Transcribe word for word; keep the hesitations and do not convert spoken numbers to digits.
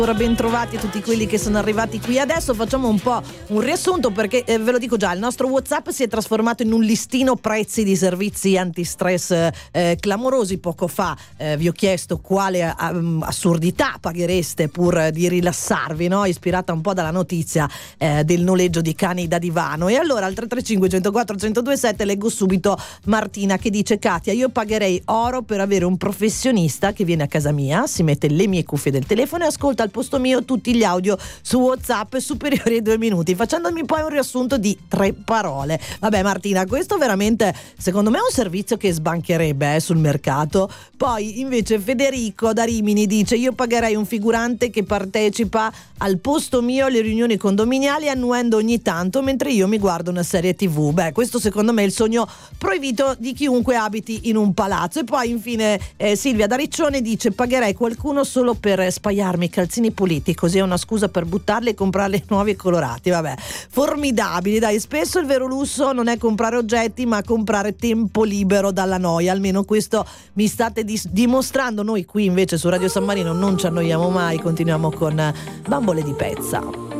Ora ben trovati a tutti quelli che sono arrivati qui adesso. Facciamo un po' un riassunto perché eh, ve lo dico già, il nostro WhatsApp si è trasformato in un listino prezzi di servizi antistress eh, clamorosi. Poco fa eh, vi ho chiesto quale um, assurdità paghereste pur di rilassarvi, no? Ispirata un po' dalla notizia eh, del noleggio di cani da divano. E allora al tre tre cinque uno zero quattro uno zero due sette leggo subito Martina che dice: Katia, io pagherei oro per avere un professionista che viene a casa mia, si mette le mie cuffie del telefono e ascolta al posto mio tutti gli audio su WhatsApp superiori ai due minuti, facendomi poi un riassunto di tre parole. Vabbè Martina, questo veramente secondo me è un servizio che sbancherebbe eh, sul mercato. Poi invece Federico da Rimini dice: io pagherei un figurante che partecipa al posto mio alle riunioni condominiali annuendo ogni tanto mentre io mi guardo una serie tv. Beh, questo secondo me è il sogno proibito di chiunque abiti in un palazzo. E poi infine eh, Silvia da Riccione dice: pagherei qualcuno solo per spaiarmi i calzini puliti, così è una scusa per buttarli e comprarli nuovi e colorati. Vabbè, formidabili, dai. Spesso il vero lusso non è comprare oggetti ma comprare tempo libero dalla noia, almeno questo mi state dis- dimostrando. Noi qui invece su Radio San Marino non ci annoiamo mai, continuiamo con Bambole di Pezza.